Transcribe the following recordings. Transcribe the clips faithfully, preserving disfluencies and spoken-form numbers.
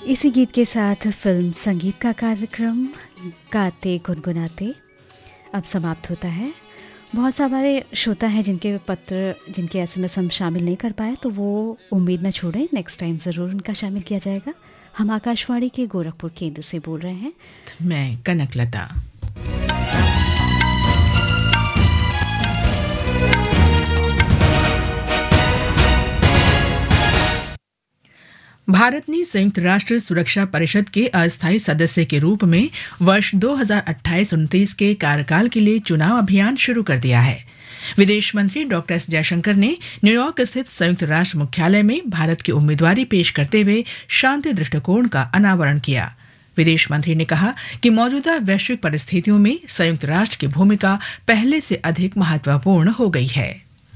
इसी गीत के साथ फिल्म संगीत का कार्यक्रम गाते गुनगुनाते अब समाप्त होता है। बहुत सारे हमारे श्रोता हैं जिनके पत्र जिनके एसएमएस हम शामिल नहीं कर पाए, तो वो उम्मीद न छोड़ें, नेक्स्ट टाइम ज़रूर उनका शामिल किया जाएगा। हम आकाशवाणी के गोरखपुर केंद्र से बोल रहे हैं। मैं कनकलता। भारत ने संयुक्त राष्ट्र सुरक्षा परिषद के अस्थायी सदस्य के रूप में वर्ष दो हज़ार अट्ठाईस उनतीस के कार्यकाल के लिए चुनाव अभियान शुरू कर दिया है। विदेश मंत्री डॉक्टर एस जयशंकर ने न्यूयॉर्क स्थित संयुक्त राष्ट्र मुख्यालय में भारत की उम्मीदवारी पेश करते हुए शांति दृष्टिकोण का अनावरण किया। विदेश मंत्री ने कहा कि मौजूदा वैश्विक परिस्थितियों में संयुक्त राष्ट्र की भूमिका पहले से अधिक महत्वपूर्ण हो गई है।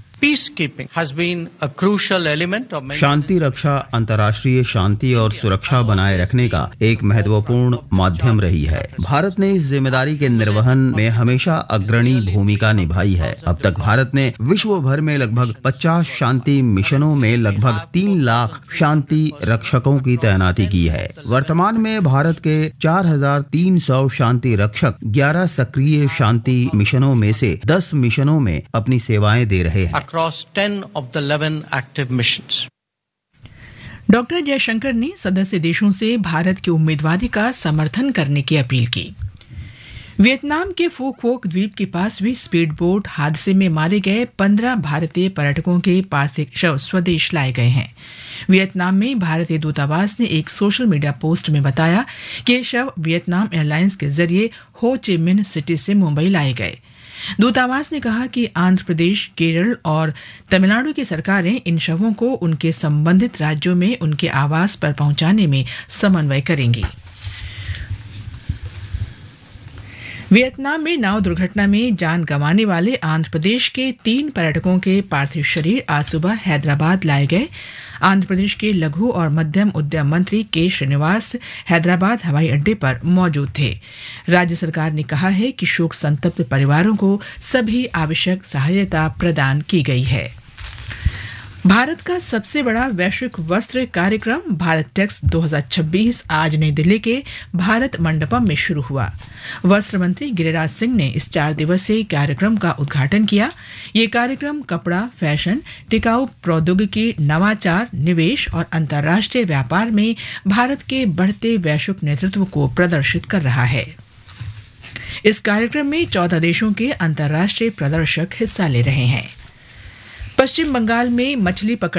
शांति रक्षा अंतर्राष्ट्रीय शांति और सुरक्षा बनाए रखने का एक महत्वपूर्ण माध्यम रही है। भारत ने इस जिम्मेदारी के निर्वहन में हमेशा अग्रणी भूमिका निभाई है। अब तक भारत ने विश्व भर में लगभग पचास शांति मिशनों में लगभग तीन लाख शांति रक्षकों की तैनाती की है। वर्तमान में भारत के चार हजार तीन सौ शांति रक्षक ग्यारह सक्रिय शांति मिशनों में से दस मिशनों में अपनी सेवाएं दे रहे हैं। Across ten of the eleven active missions. Doctor Jaishankar ने सदस्य देशों से भारत की उम्मीदवारी का समर्थन करने की अपील की। वियतनाम के फू क्वोक द्वीप के पास हुई स्पीड बोट हादसे में मारे गए पंद्रह भारतीय पर्यटकों के पार्थिव शव स्वदेश लाए गए हैं। वियतनाम में भारतीय दूतावास ने एक सोशल मीडिया पोस्ट में बताया कि ये शव वियतनाम एयरलाइंस के जरिए हो ची मिन्ह सिटी से मुंबई लाए गए। दूतावास ने कहा कि आंध्र प्रदेश, केरल और तमिलनाडु की सरकारें इन शवों को उनके संबंधित राज्यों में उनके आवास पर पहुंचाने में समन्वय करेंगी। वियतनाम में नाव दुर्घटना में जान गंवाने वाले आंध्र प्रदेश के तीन पर्यटकों के पार्थिव शरीर आज सुबह हैदराबाद लाए गए। आंध्र प्रदेश के लघु और मध्यम उद्यम मंत्री के श्रीनिवास हैदराबाद हवाई अड्डे पर मौजूद थे। राज्य सरकार ने कहा है कि शोक संतप्त परिवारों को सभी आवश्यक सहायता प्रदान की गई है। भारत का सबसे बड़ा वैश्विक वस्त्र कार्यक्रम भारत टेक्स दो हज़ार छब्बीस आज नई दिल्ली के भारत मंडपम में शुरू हुआ। वस्त्र मंत्री गिरिराज सिंह ने इस चार दिवसीय कार्यक्रम का उद्घाटन किया। ये कार्यक्रम कपड़ा, फैशन, टिकाऊ प्रौद्योगिकी, नवाचार, निवेश और अंतर्राष्ट्रीय व्यापार में भारत के बढ़ते वैश्विक नेतृत्व को प्रदर्शित कर रहा है। इस कार्यक्रम में चौदह देशों के अंतर्राष्ट्रीय प्रदर्शक हिस्सा ले रहे हैं। पश्चिम बंगाल में मछली पकड़